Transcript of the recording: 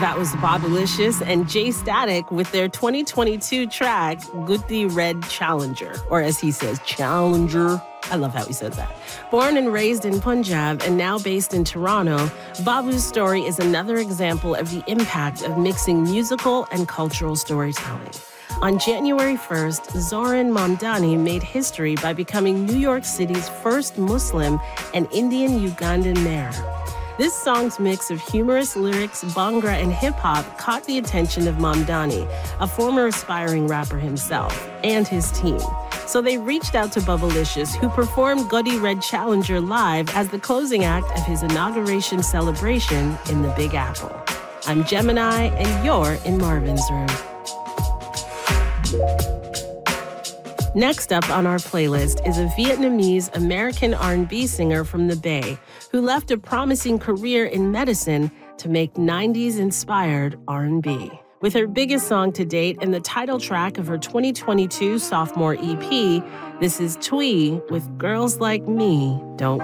That was Bobulicious and Jay Static with their 2022 track, Gutti Red Challenger, or as he says, Challenger. I love how he says that. Born and raised in Punjab and now based in Toronto, Babu's story is another example of the impact of mixing musical and cultural storytelling. On January 1st, Zoran Mamdani made history by becoming New York City's first Muslim and Indian-Ugandan mayor. This song's mix of humorous lyrics, bhangra, and hip-hop caught the attention of Mamdani, a former aspiring rapper himself, and his team. So they reached out to Bubblicious, who performed Gutti Red Challenger live as the closing act of his inauguration celebration in the Big Apple. I'm Gemini, and you're in Marvin's Room. Next up on our playlist is a Vietnamese-American R&B singer from the Bay who left a promising career in medicine to make 90s-inspired R&B. With her biggest song to date and the title track of her 2022 sophomore EP, this is Twee with Girls Like Me Don't